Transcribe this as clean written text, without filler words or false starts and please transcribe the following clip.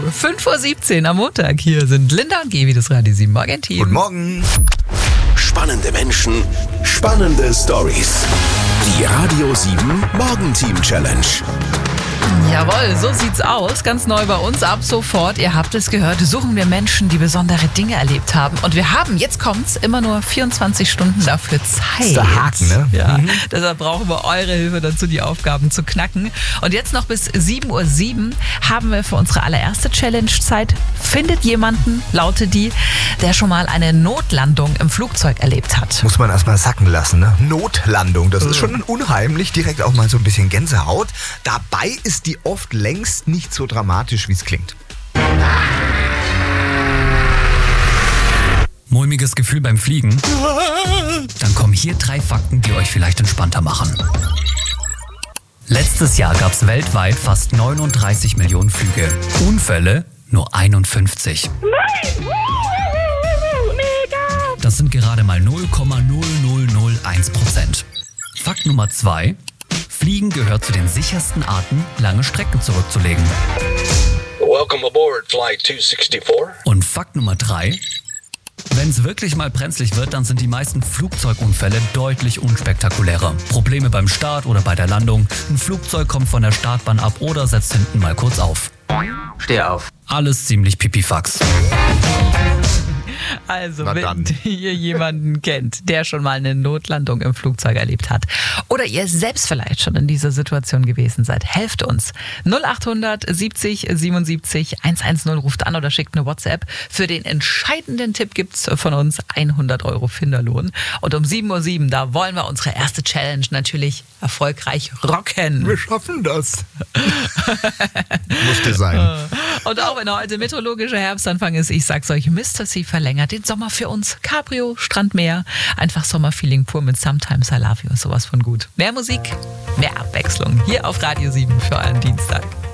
5:17 Uhr am Montag. Hier sind Linda und Gevi, das Radio 7 Morgen-Team. Guten Morgen. Spannende Menschen, spannende Stories. Die Radio 7 Morgenteam Challenge. Jawohl, so sieht's aus. Ganz neu bei uns ab sofort. Ihr habt es gehört, suchen wir Menschen, die besondere Dinge erlebt haben. Und wir haben, jetzt kommt's, immer nur 24 Stunden dafür Zeit. Das ist der Haken, ne? Ja, deshalb brauchen wir eure Hilfe dazu, die Aufgaben zu knacken. Und jetzt noch bis 7:07 Uhr haben wir für unsere allererste Challenge-Zeit. Findet jemanden, lautet die, der schon mal eine Notlandung im Flugzeug erlebt hat. Muss man erstmal sacken lassen, ne? Notlandung, das ist schon unheimlich. Direkt auch mal so ein bisschen Gänsehaut. Dabei ist die oft längst nicht so dramatisch, wie es klingt. Mulmiges Gefühl beim Fliegen? Dann kommen hier 3 Fakten, die euch vielleicht entspannter machen. Letztes Jahr gab es weltweit fast 39 Millionen Flüge. Unfälle nur 51. Das sind gerade mal 0,0001%. Fakt Nummer 2. Fliegen gehört zu den sichersten Arten, lange Strecken zurückzulegen. Welcome aboard Flight 264. Und Fakt Nummer 3. Wenn es wirklich mal brenzlig wird, dann sind die meisten Flugzeugunfälle deutlich unspektakulärer. Probleme beim Start oder bei der Landung. Ein Flugzeug kommt von der Startbahn ab oder setzt hinten mal kurz auf. Steh auf. Alles ziemlich pipifax. Also, Na wenn dann. ihr jemanden kennt, der schon mal eine Notlandung im Flugzeug erlebt hat oder ihr selbst vielleicht schon in dieser Situation gewesen seid, helft uns. 0800 70 77 110 ruft an oder schickt eine WhatsApp. Für den entscheidenden Tipp gibt's von uns 100 € Finderlohn. Und um 7:07 Uhr, da wollen wir unsere erste Challenge natürlich erfolgreich rocken. Wir schaffen das. Musste sein. Und auch wenn heute meteorologischer Herbstanfang ist, ich sag's euch, Mr. C verlängert den Sommer für uns. Cabrio, Strandmeer, einfach Sommerfeeling pur mit Sometimes I Love You, sowas von gut. Mehr Musik, mehr Abwechslung hier auf Radio 7 für euren Dienstag.